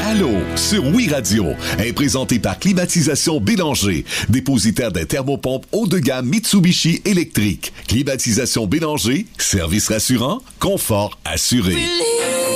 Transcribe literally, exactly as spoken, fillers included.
Allô sur Oui Radio est présenté par Climatisation Bélanger, dépositaire des thermopompes haut de gamme Mitsubishi électrique. Climatisation Bélanger, service rassurant, confort assuré.